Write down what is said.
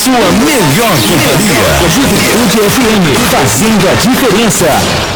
sua melhor companhia. Juventude FM, fazendo a diferença.